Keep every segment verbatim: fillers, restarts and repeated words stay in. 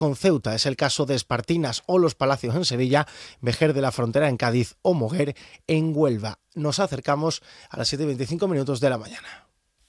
con Ceuta. Es el caso de Espartinas o Los Palacios en Sevilla, Vejer de la Frontera en Cádiz o Moguer en Huelva. Nos acercamos a las siete y veinticinco minutos de la mañana.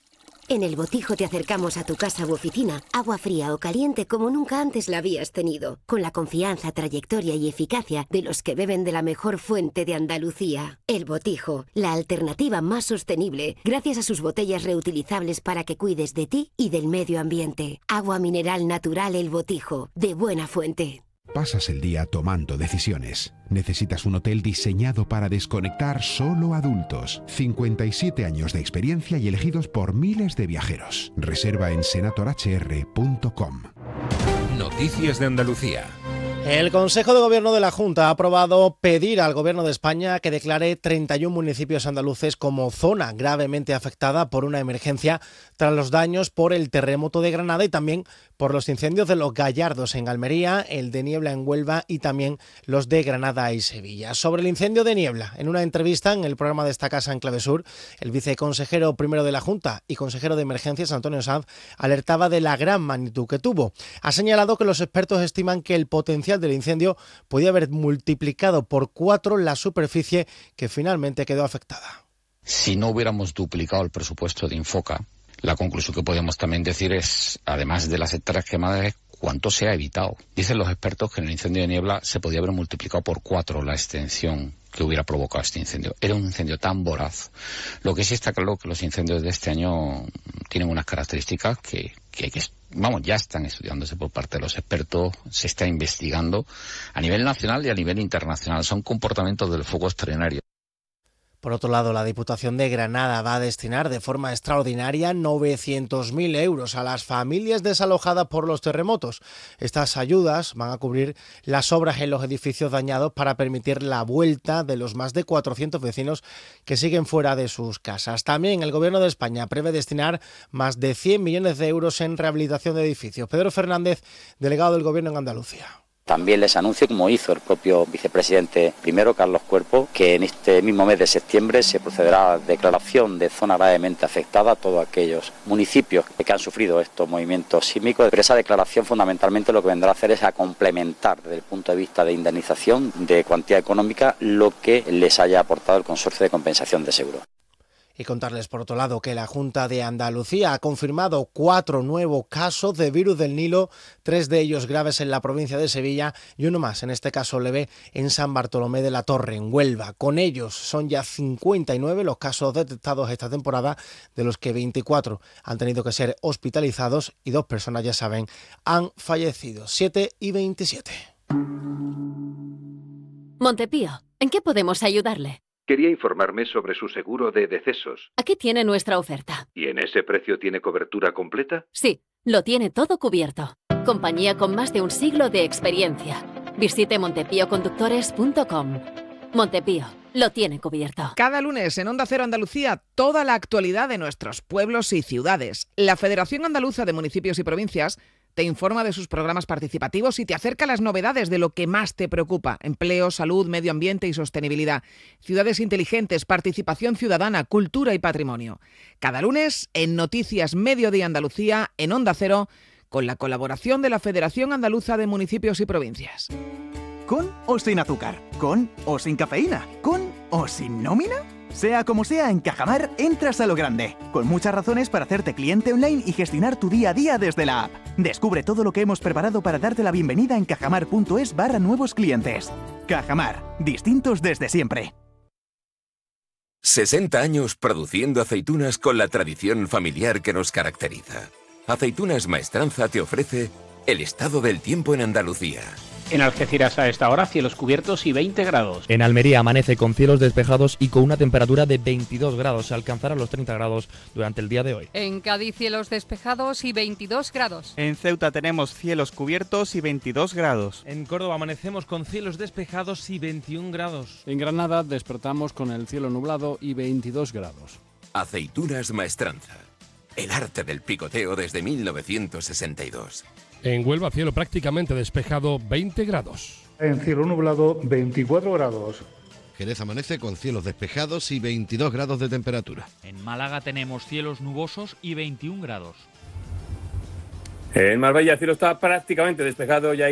En El Botijo te acercamos a tu casa u oficina, agua fría o caliente como nunca antes la habías tenido, con la confianza, trayectoria y eficacia de los que beben de la mejor fuente de Andalucía. El Botijo, la alternativa más sostenible, gracias a sus botellas reutilizables para que cuides de ti y del medio ambiente. Agua mineral natural El Botijo, de buena fuente. Pasas el día tomando decisiones. Necesitas un hotel diseñado para desconectar solo adultos. cincuenta y siete años de experiencia y elegidos por miles de viajeros. Reserva en senator h r punto com. Noticias de Andalucía. El Consejo de Gobierno de la Junta ha aprobado pedir al Gobierno de España que declare treinta y un municipios andaluces como zona gravemente afectada por una emergencia tras los daños por el terremoto de Granada y también por los incendios de Los Gallardos en Almería, el de Niebla en Huelva y también los de Granada y Sevilla. Sobre el incendio de Niebla, en una entrevista en el programa de esta casa en Clave Sur, el viceconsejero primero de la Junta y consejero de Emergencias, Antonio Sanz, alertaba de la gran magnitud que tuvo. Ha señalado que los expertos estiman que el potencial del incendio podía haber multiplicado por cuatro la superficie que finalmente quedó afectada. Si no hubiéramos duplicado el presupuesto de Infoca, la conclusión que podemos también decir es, además de las hectáreas quemadas, es cuánto se ha evitado. Dicen los expertos que en el incendio de Niebla se podía haber multiplicado por cuatro la extensión que hubiera provocado este incendio. Era un incendio tan voraz. Lo que sí está claro que los incendios de este año tienen unas características que, que, que vamos, ya están estudiándose por parte de los expertos, se está investigando a nivel nacional y a nivel internacional. Son comportamientos del fuego extraordinario. Por otro lado, la Diputación de Granada va a destinar de forma extraordinaria novecientos mil euros a las familias desalojadas por los terremotos. Estas ayudas van a cubrir las obras en los edificios dañados para permitir la vuelta de los más de cuatrocientos vecinos que siguen fuera de sus casas. También el Gobierno de España prevé destinar más de cien millones de euros en rehabilitación de edificios. Pedro Fernández, delegado del Gobierno en Andalucía. También les anuncio, como hizo el propio vicepresidente primero, Carlos Cuerpo, que en este mismo mes de septiembre se procederá a la declaración de zona gravemente afectada a todos aquellos municipios que han sufrido estos movimientos sísmicos. Pero esa declaración fundamentalmente lo que vendrá a hacer es a complementar desde el punto de vista de indemnización de cuantía económica lo que les haya aportado el Consorcio de Compensación de Seguros. Y contarles, por otro lado, que la Junta de Andalucía ha confirmado cuatro nuevos casos de virus del Nilo, tres de ellos graves en la provincia de Sevilla y uno más, en este caso leve, en San Bartolomé de la Torre, en Huelva. Con ellos son ya cincuenta y nueve los casos detectados esta temporada, de los que veinticuatro han tenido que ser hospitalizados y dos personas, ya saben, han fallecido. siete y veintisiete. Montepío, ¿en qué podemos ayudarle? Quería informarme sobre su seguro de decesos. Aquí tiene nuestra oferta. ¿Y en ese precio tiene cobertura completa? Sí, lo tiene todo cubierto. Compañía con más de un siglo de experiencia. Visite montepío conductores punto com. Montepío, lo tiene cubierto. Cada lunes en Onda Cero Andalucía, toda la actualidad de nuestros pueblos y ciudades. La Federación Andaluza de Municipios y Provincias te informa de sus programas participativos y te acerca las novedades de lo que más te preocupa: empleo, salud, medio ambiente y sostenibilidad, ciudades inteligentes, participación ciudadana, cultura y patrimonio. Cada lunes en Noticias Mediodía Andalucía, en Onda Cero, con la colaboración de la Federación Andaluza de Municipios y Provincias. ¿Con o sin azúcar? ¿Con o sin cafeína? ¿Con o sin nómina? Sea como sea, en Cajamar entras a lo grande, con muchas razones para hacerte cliente online y gestionar tu día a día desde la app. Descubre todo lo que hemos preparado para darte la bienvenida en cajamar.es barra nuevos clientes. Cajamar, distintos desde siempre. sesenta años produciendo aceitunas con la tradición familiar que nos caracteriza. Aceitunas Maestranza te ofrece el estado del tiempo en Andalucía. En Algeciras a esta hora cielos cubiertos y veinte grados. En Almería amanece con cielos despejados y con una temperatura de veintidós grados. Se alcanzará los treinta grados durante el día de hoy. En Cádiz cielos despejados y veintidós grados. En Ceuta tenemos cielos cubiertos y veintidós grados. En Córdoba amanecemos con cielos despejados y veintiún grados. En Granada despertamos con el cielo nublado y veintidós grados. Aceitunas Maestranza. El arte del picoteo desde mil novecientos sesenta y dos. En Huelva, cielo prácticamente despejado, veinte grados. En cielo nublado, veinticuatro grados. Jerez amanece con cielos despejados y veintidós grados de temperatura. En Málaga tenemos cielos nubosos y veintiún grados. En Marbella el cielo está prácticamente despejado, ya